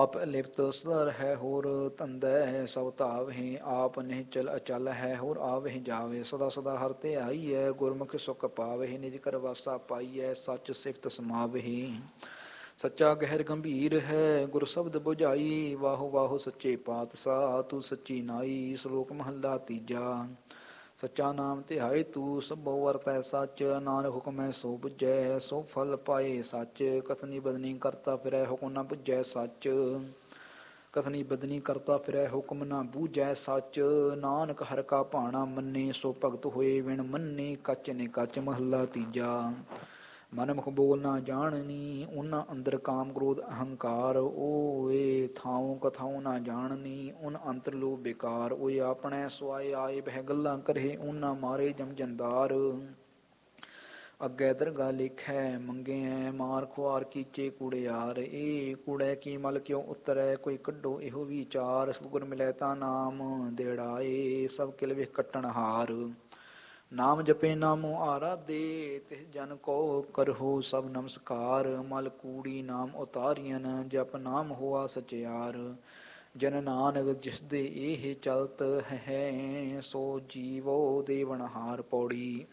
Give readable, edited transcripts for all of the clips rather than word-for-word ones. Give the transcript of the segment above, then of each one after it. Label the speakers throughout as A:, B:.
A: ਆਪ ਲਿਪਤ ਸਦਰ ਹੈ ਹੋਰ ਧੰਦੈ ਸਭ ਧਾਵਹਿ ਆਪ ਨਿਹਚਲ ਅਚਲ ਹੈ ਹੋਰ ਆਵਹਿ ਜਾਵੇ ਸਦਾ ਸਦਾ ਹਰਿ ਧਿਆਈਐ ਗੁਰਮੁਖ ਸੁਖ ਪਾਵਹਿ ਨਿਜ ਕਰ ਵਾਸਾ ਪਾਈਐ ਸੱਚ ਸਿਫਤ ਸਮਾਵਹਿ ਸੱਚਾ ਗਹਿਰ ਗੰਭੀਰ ਹੈ ਗੁਰ ਸ਼ਬਦ ਬੁਝਾਈ ਵਾਹੋ ਵਾਹੋ ਸੱਚੇ ਪਾਤਸ਼ਾਹ ਤੂੰ ਸੱਚੀ ਨਾਈ ਸ਼ਲੋਕ ਮਹੱਲਾ ਤੀਜਾ ਸੱਚਾ ਨਾਮ ਧਿਆਏ ਤੂੰ ਸਭੋ ਵਰਤੈ ਸੱਚ ਨਾਨਕ ਹੁਕਮੈ ਸੋ ਬੁਝੈ ਸੋ ਫਲ ਪਾਏ ਸੱਚ ਕਥਨੀ ਬਦਨੀ ਕਰਤਾ ਫਿਰੈ ਹੁਕਮ ਨਾ ਬੁਝੈ ਸੱਚ ਕਥਨੀ ਬਦਨੀ ਕਰਤਾ ਫਿਰੈ ਹੁਕਮ ਨਾ ਬੂਝੈ ਸੱਚ ਨਾਨਕ ਹਰਿ ਕਾ ਭਾਣਾ ਮੰਨੇ ਸੋ ਭਗਤ ਹੋਏ ਵਿਣ ਮੰਨੇ ਕੱਚ ਨੇ ਕੱਚ ਮਹੱਲਾ ਤੀਜਾ ਮਨ ਮੁਖ ਬੋਲ ਨਾ ਜਾਣਨੀ ਉਹਨਾਂ ਅੰਦਰ ਕਾਮ ਕ੍ਰੋਧ ਅਹੰਕਾਰ ਓਏ ਥਾਉ ਕਥਾਉ ਨਾ ਜਾਣਨੀ ਉਨ ਅੰਤਰ ਲੋ ਬੇਕਾਰ ਓਏ ਆਪਣੇ ਸੁਆਏ ਆਏ ਬਹਿ ਗੱਲਾਂ ਕਰੇ ਉਹਨਾਂ ਮਾਰੇ ਜਮ ਜੰਦਾਰ ਅੱਗੇ ਦਰਗਾ ਲਿਖੈ ਮੰਗਿਐ ਮਾਰ ਖੁਆਰ ਕੀਚੇ ਕੂੜਿਆਰ ਇਹ ਕੂੜੈ ਕੀ ਮਲ ਕਿਉ ਉਤਰੈ ਕੋਈ ਕੱਢੋ ਇਹੋ ਵਿਚਾਰ ਸਤਿਗੁਰ ਮਿਲੈ ਤਾਂ ਨਾਮ ਦੇੜਾਏ ਸਭ ਕਿਲ ਵਿਖ ਕੱਟਣ ਹਾਰ ਨਾਮ ਜਪੇ ਨਾਮੋ ਆਰਾਧੇ ਤਿਹ ਜਨ ਕੋ ਕਰਹੁ ਸਭ ਨਮਸਕਾਰ ਮਲ ਕੂੜੀ ਨਾਮ ਉਤਾਰੀਅਨ ਜਪ ਨਾਮ ਹੋਆ ਸਚਿਆਰ ਜਨ ਨਾਨਕ ਜਿਸ ਦੇ ਇਹ ਚਲਤ ਹੈ ਸੋ ਜੀਵੋ ਦੇਵਨਹਾਰ ਪੌੜੀ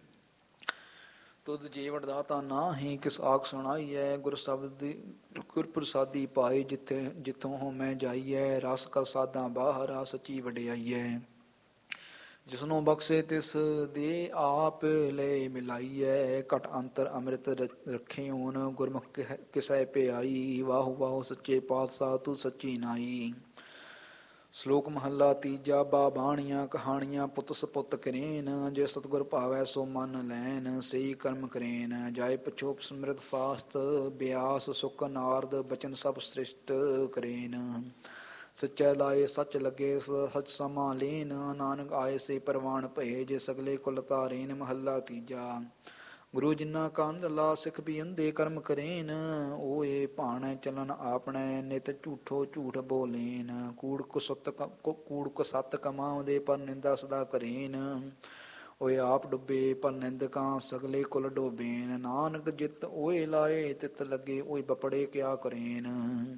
A: ਤੁਧ ਜੀਵਨ ਦਾਤਾ ਨਾਹੀਂ ਕਿਸ ਆਖ ਸੁਣਾਈਐ ਗੁਰ ਸ਼ਬਦ ਗੁਰ ਪ੍ਰਸਾਦੀ ਪਾਏ ਜਿੱਥੋਂ ਹੋ ਮੈਂ ਜਾਈਐ ਰਸ ਕਾ ਸਾਦਾ ਬਾਹਰ ਸੱਚੀ ਵਡਿਆਈਐ ਜਿਸਨੂੰ ਬਖਸ਼ੇ ਤਿਸ ਦੇ ਆਪ ਲੈ ਮਿਲਾਈਐ ਘਟ ਅੰਤਰ ਅੰਮ੍ਰਿਤ ਰੱਖੇ ਹੋਣ ਗੁਰਮੁਖ ਕਿਸੈ ਪਿਆਈ ਵਾਹੋ ਵਾਹੋ ਸੱਚੇ ਪਾਤਸ਼ਾਹ ਤੂੰ ਸੱਚੀ ਨਾਈ ਸ਼ਲੋਕ ਮਹੱਲਾ ਤੀਜਾ ਬਾਣੀਆਂ ਕਹਾਣੀਆਂ ਪੁੱਤ ਸਪੁੱਤ ਕਰੇਨ ਜੇ ਸਤਿਗੁਰ ਭਾਵੈ ਸੋ ਮਨ ਲੈਨ ਸਹੀ ਕਰਮ ਕਰੇਨ ਜਾਏ ਪਛੋਪ ਸਮ੍ਰਿਤ ਸਾਸਤ ਬਿਆਸ ਸੁਖ ਨਾਰਦ ਬਚਨ ਸਭ ਸ੍ਰਿਸ਼ਟ ਕਰੇਨ ਸੱਚੈ ਲਾਏ ਸੱਚ ਲੱਗੇ ਸੱਚ ਸਮਾ ਲੈਨ ਨਾਨਕ ਆਏ ਸੇ ਪ੍ਰਵਾਨ ਭਏ ਜੇ ਸਗਲੇ ਕੁਲ ਤਾਰੇਨ ਮਹੱਲਾ ਤੀਜਾ ਗੁਰੂ ਜਿਨ੍ਹਾਂ ਕਾ ਅੰਧਲਾ ਸਿੱਖ ਵੀ ਅੰਧੇ ਕਰਮ ਕਰੇਨ ਓਏ ਭਾਣੈ ਚਲਨ ਆਪਣੈ ਨਿਤ ਝੂਠੋ ਝੂਠ ਬੋਲੇਨ ਕੂੜ ਕੁ ਸੱਤ ਕਮਾਉਂਦੇ ਪਰ ਨਿੰਦਾ ਸਦਾ ਕਰੇਨ ਓਏ ਆਪ ਡੁੱਬੇ ਪਰ ਨਿੰਦਕਾਂ ਸਗਲੇ ਕੁਲ ਡੋਬੇਨ ਨਾਨਕ ਜਿਤ ਓਏ ਲਾਏ ਤਿਤ ਲੱਗੇ ਓਏ ਬਪੜੇ ਕਿਆ ਕਰੇਨ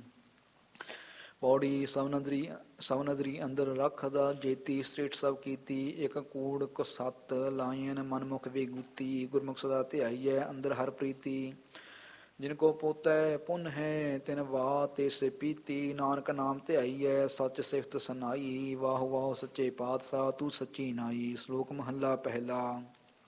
A: ਪੌੜੀ ਸਵਨਦਰੀ ਅੰਦਰ ਰੱਖਦਾ ਜੇਤੀ ਸ੍ਰੇਠ ਸਭ ਕੀਤੀ ਇੱਕ ਕੂੜ ਕੁ ਸੱਤ ਲਾਇਨ ਮਨਮੁਖ ਵੇਗੂਤੀ ਗੁਰਮੁਖ ਸਦਾ ਧਿਆਈਐ ਅੰਦਰ ਹਰ ਪ੍ਰੀਤੀ ਜਿਨ ਕੋ ਪੋਤੈ ਪੁੰਨ ਹੈ ਤਿਨ ਵਾ ਤੇ ਸੇ ਪੀਤੀ ਨਾਨਕ ਨਾਮ ਧਿਆਈਐ ਸੱਚ ਸਿਫਤ ਸੁਨਾਈ ਵਾਹ ਵਾਹ ਸੱਚੇ ਪਾਤਸ਼ਾਹ ਤੂੰ ਸੱਚੀ ਨਾਈ ਸ਼ਲੋਕ ਮਹੱਲਾ ਪਹਿਲਾ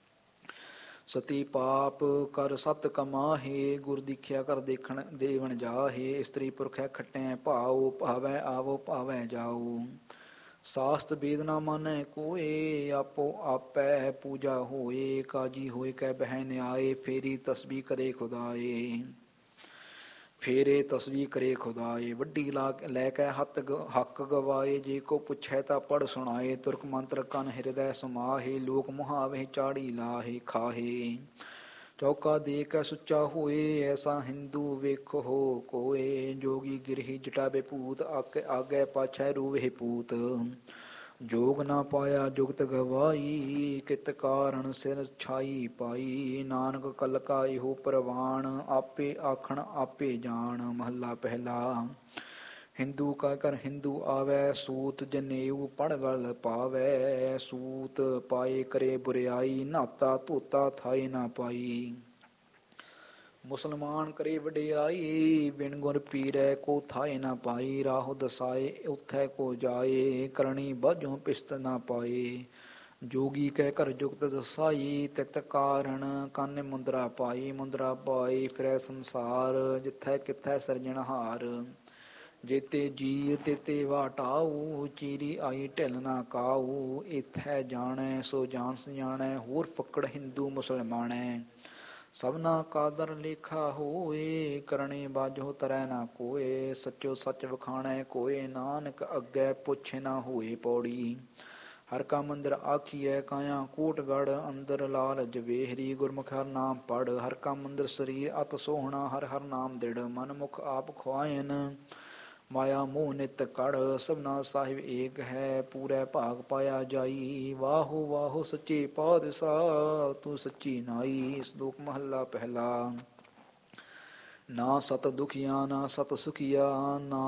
A: ਸਤੀ ਪਾਪ ਕਰ ਸਤ ਕਮਾਹੇ ਗੁਰ ਦੀਖਿਆ ਕਰ ਦੇਖਣ ਦੇਵਨ ਜਾਹੇ ਇਸਤਰੀ ਪੁਰਖੈ ਖਟੈ ਭਾਉ ਭਾਵੈ ਆਵੋ ਭਾਵੈ ਜਾਉ ਸਾਸਤ ਵੇਦ ਨਾ ਮਾਨੈ ਕੋਏ ਆਪੋ ਆਪੈ ਪੂਜਾ ਹੋਏ ਕਾਜੀ ਹੋਏ ਕੈ ਬਹਿ ਨਿਆਏ ਫੇਰੀ ਤਸਬੀਹ ਕਰੇ ਖੁਦਾਏ ਫੇਰੇ ਤਸਬੀਹ ਕਰੇ ਖੁਦਾਏ ਵੱਡੀ ਲੈ ਕੇ ਹੱਕ ਗਵਾਏ ਜੇ ਕੋ ਪੁੱਛੈ ਤਾਂ ਪੜ ਸੁਣਾਏ ਤੁਰਕ ਮੰਤਰ ਕਨ ਹਿਰਦੈ ਸਮਾਹੇ ਲੋਕ ਮੁਹਾਵੇ ਚਾੜੀ ਲਾਹੇ ਖਾਹੇ ਚੌਕਾ ਦੇ ਕੇ ਸੁੱਚਾ ਹੋਏ ਐਸਾ ਹਿੰਦੂ ਵੇਖੋ ਕੋਏ ਜੋਗੀ ਗਿਰਹੀ ਜਟਾਵੇ ਭੂਤ ਆਗੇ ਪਾਛੈ ਰੂਵੇ ਪੂਤ ਜੋਗ ਨਾ ਪਾਇਆ ਜੁਗਤ ਗਵਾਈ ਕਿਤ ਕਾਰਨ ਸਿਰ ਛਾਈ ਪਾਈ ਨਾਨਕ ਕਲ ਕਾ ਇਹੋ ਪ੍ਰਵਾਨ ਆਪੇ ਆਖਣ ਆਪੇ ਜਾਣ ਮਹੱਲਾ ਪਹਿਲਾ ਹਿੰਦੂ ਕਾ ਕਰ ਹਿੰਦੂ ਆਵੈ ਸੂਤ ਜਨੇਊ ਪੜ ਗਲ ਪਾਵੈ ਸੂਤ ਪਾਏ ਕਰੇ ਬੁਰਿਆਈ ਨਾਤਾ ਧੋਤਾ ਥਾਏ ਨਾ ਪਾਈ ਮੁਸਲਮਾਨ ਕਰੇ ਵਡਿਆਈ ਬਿਨ ਗੁਰ ਪੀਰੈ ਕੋ ਥਾਏ ਨਾ ਪਾਈ ਰਾਹੁ ਦਸਾਏ ਉਥੈ ਕੋ ਜਾਏ ਕਰਣੀ ਬਾਝੋਂ ਪਿਸਤ ਨਾ ਪਾਏ ਜੋਗੀ ਕਹਿ ਕਰ ਜੁਗਤ ਦਸਾਈ ਤਿਤ ਕਾਰਨ ਕੰਨ ਮੁੰਦਰਾ ਪਾਈ ਫਿਰੈ ਸੰਸਾਰ ਜਿਥੈ ਕਿਥੈ ਸਿਰਜਣਹਾਰ ਜੇਤੇ ਜੀ ਤੇਤੇ ਵਾਟਾਊ ਚੀਰੀ ਆਈ ਢਿਲ ਨਾ ਕਾਊ ਇਥੈ ਜਾਣੈ ਸੋ ਜਾਣ ਸਿਆਣੈ ਹੋਰ ਫੱਕੜ ਹਿੰਦੂ ਮੁਸਲਮਾਨੈ ਸਭਨਾ ਕਾਦਰ ਲੇਖਾ ਹੋਏ ਕਰਣੇ ਬਾਝੋ ਤਰੈ ਨਾ ਕੋਏ ਸੱਚੋ ਸੱਚ ਵਖਾਣੈ ਕੋਏ ਨਾਨਕ ਅੱਗੇ ਪੁੱਛ ਨਾ ਹੋਏ ਪੌੜੀ ਹਰ ਕਾ ਮੰਦਰ ਆਖੀਐ ਕਾਇਆ ਕੋਟਗੜ ਅੰਦਰ ਲਾਲ ਜਵੇਹਰੀ ਗੁਰਮੁਖ ਹਰ ਨਾਮ ਪੜ ਹਰ ਕਾ ਮੰਦਰ ਸਰੀਰ ਅਤ ਸੋਹਣਾ ਹਰ ਹਰ ਨਾਮ ਦਿੜ ਮਨ ਮੁਖ ਆਪ ਖੁਆਇਨ ਮਾਇਆ ਮੋਹ ਨਿਤ ਕੜ ਸਭਨਾ ਸਾਹਿਬ ਏਕ ਹੈ ਪੂਰੇ ਭਾਗ ਪਾਇਆ ਜਾਈ ਵਾਹੋ ਵਾਹੋ ਸੱਚੇ ਪਾਤਸ਼ਾਹ ਤੂੰ ਸੱਚੀ ਨਾਈ ਸ਼ਲੋਕ ਮਹੱਲਾ ਪਹਿਲਾ ਨਾ ਸਤ ਦੁਖੀਆ ਨਾ ਸਤ ਸੁਖੀਆ ਨਾ